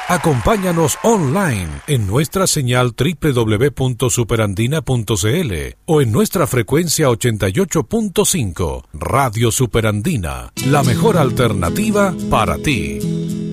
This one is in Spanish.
Acompáñanos online en nuestra señal www.superandina.cl o en nuestra frecuencia 88.5 Radio Superandina, la mejor alternativa para ti.